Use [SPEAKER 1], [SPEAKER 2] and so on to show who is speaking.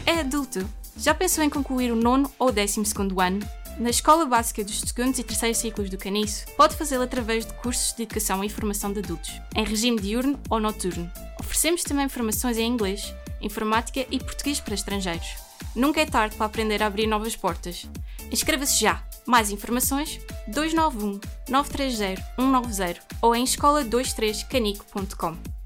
[SPEAKER 1] É adulto. Já pensou em concluir o 9º ou 12º ano? Na Escola Básica dos 2º e 3º ciclos do Caniço, pode fazê-lo através de cursos de educação e formação de adultos, em regime diurno ou noturno. Oferecemos também formações em inglês, informática e português para estrangeiros. Nunca é tarde para aprender a abrir novas portas. Inscreva-se já! Mais informações 291 930 190 ou em escola23canico.com.